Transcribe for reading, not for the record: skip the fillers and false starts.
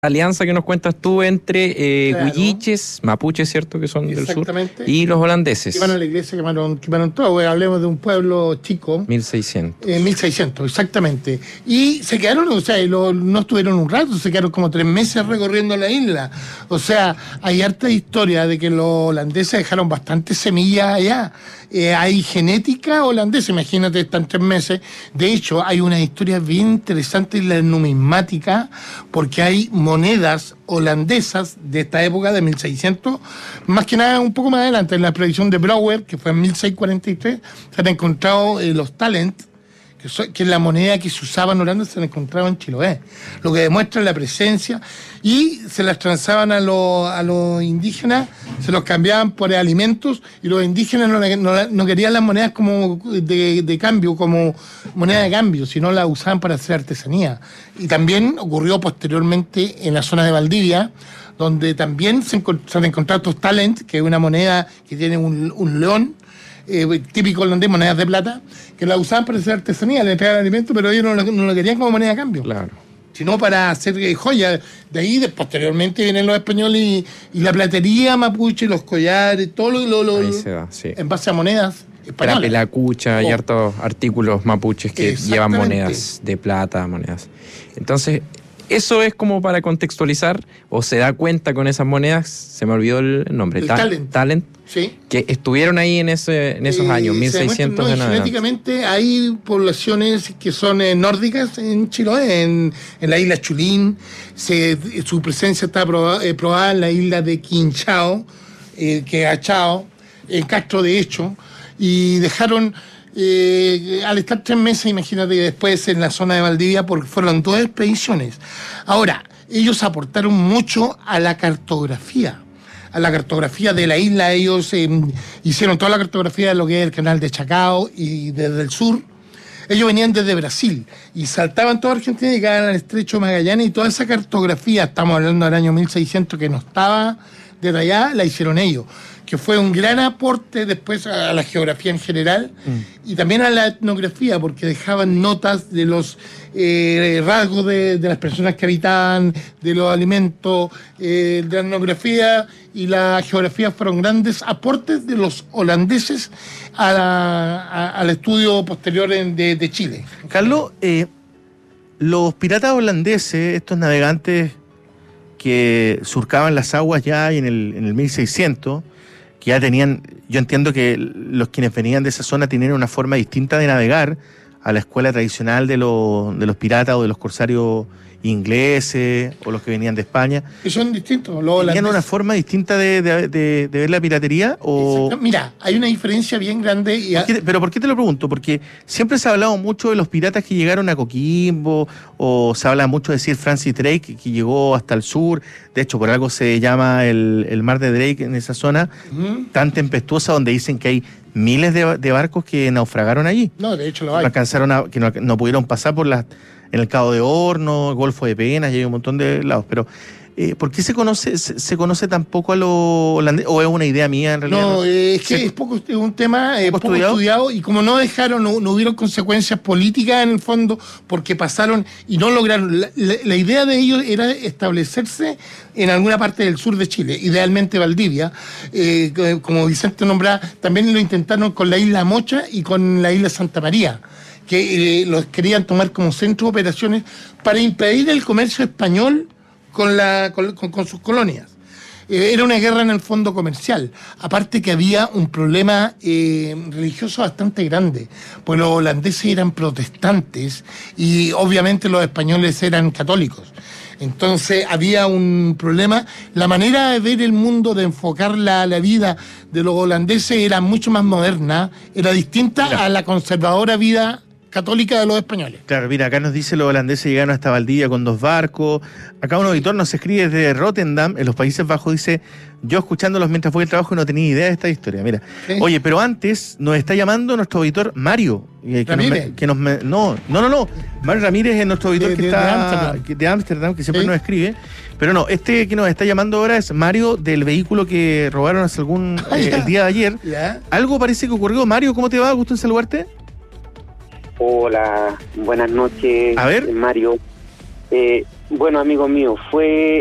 alianza que nos cuentas tú entre Claro. huilliches, mapuches, ¿cierto? Que son del sur, Exactamente. y los holandeses. Iban a la iglesia, quemaron todo. Hablemos de un pueblo chico. 1600. 1600, exactamente. Y se quedaron, o sea, no estuvieron un rato, se quedaron como 3 meses recorriendo la isla. O sea, hay harta historia de que los holandeses dejaron bastantes semillas allá. Hay genética holandesa, imagínate, están 3 meses. De hecho, hay una historia bien interesante en la numismática, porque hay monedas holandesas de esta época, de 1600, más que nada un poco más adelante, en la predicción de Brouwer, que fue en 1643, se han encontrado los talent, que es la moneda que se usaba en Holanda, se han encontrado en Chiloé, lo que demuestra la presencia, y se las transaban a los indígenas, se los cambiaban por alimentos, y los indígenas no querían las monedas como de cambio, como moneda de cambio, sino las usaban para hacer artesanía. Y también ocurrió posteriormente en la zona de Valdivia, donde también se han encontrado estos talent, que es una moneda que tiene un león, típico holandés, monedas de plata, que la usaban para hacer artesanía, le entregaban alimento, pero ellos no lo querían como moneda de cambio. Claro. Sino para hacer joyas. De ahí, posteriormente, vienen los españoles y la platería mapuche, los collares, todo Ahí se da, sí. en base a monedas españolas. La cucha y hartos artículos mapuches que llevan monedas de plata, monedas. Entonces, eso es como para contextualizar, o se da cuenta con esas monedas, se me olvidó el nombre. Talent. Sí. Que estuvieron ahí en esos años, 1600 en adelante. Genéticamente hay poblaciones que son nórdicas en Chiloé, en la isla Chulín. Su presencia está probada en la isla de Quinchao, que Achao, en Castro de Hecho, y dejaron, al estar 3 meses, imagínate, después en la zona de Valdivia, porque fueron 2 expediciones. Ahora, ellos aportaron mucho a la cartografía de la isla. Ellos hicieron toda la cartografía de lo que es el canal de Chacao, y desde el sur ellos venían desde Brasil y saltaban toda Argentina y llegaban al estrecho de Magallanes, y toda esa cartografía, estamos hablando del año 1600, que no estaba detallada, la hicieron ellos, que fue un gran aporte después a la geografía en general y también a la etnografía, porque dejaban notas de los rasgos de las personas que habitaban, de los alimentos, de la etnografía y la geografía. Fueron grandes aportes de los holandeses al estudio posterior de Chile. Carlos, los piratas holandeses, estos navegantes que surcaban las aguas ya en el 1600, que ya tenían, yo entiendo que los quienes venían de esa zona tenían una forma distinta de navegar a la escuela tradicional de los piratas o de los corsarios ingleses o los que venían de España. Que son distintos. ¿Tenían una forma distinta de ver la piratería? O... Mira, hay una diferencia bien grande. ¿Pero por qué te lo pregunto? Porque siempre se ha hablado mucho de los piratas que llegaron a Coquimbo, o se habla mucho de Sir Francis Drake, que llegó hasta el sur. De hecho, por algo se llama el mar de Drake en esa zona tan tempestuosa, donde dicen que hay miles de barcos que naufragaron allí. No, de hecho lo hay. Que no pudieron pasar en el Cabo de Horno, Golfo de Penas, y hay un montón de lados. Pero, ¿por qué se conoce tan poco a los holandeses? ¿O es una idea mía en realidad? No, es que es un tema poco estudiado, y como no hubieron consecuencias políticas en el fondo, porque pasaron y no lograron. La idea de ellos era establecerse en alguna parte del sur de Chile, idealmente Valdivia. Como Vicente nombraba, también lo intentaron con la isla Mocha y con la isla Santa María, que los querían tomar como centro de operaciones para impedir el comercio español con sus colonias. Era una guerra en el fondo comercial, aparte que había un problema religioso bastante grande, pues los holandeses eran protestantes y obviamente los españoles eran católicos. Entonces había un problema. La manera de ver el mundo, de enfocar la vida de los holandeses era mucho más moderna, era distinta a la conservadora vida católica de los españoles. Claro, mira, acá nos dice los holandeses llegaron hasta Valdivia con 2 barcos. Acá un auditor nos escribe desde Rotterdam, en los Países Bajos, dice: yo escuchándolos mientras voy al trabajo no tenía idea de esta historia. Mira, ¿sí? Oye, pero antes nos está llamando nuestro auditor Mario. ¿Ramírez? No. Mario Ramírez es nuestro auditor de Ámsterdam, que siempre nos escribe. Pero no, este que nos está llamando ahora es Mario, del vehículo que robaron hace el día de ayer. Algo parece que ocurrió. Mario, ¿cómo te va? Gusto en saludarte. Hola, buenas noches. A ver. Mario. Bueno, amigo mío, fue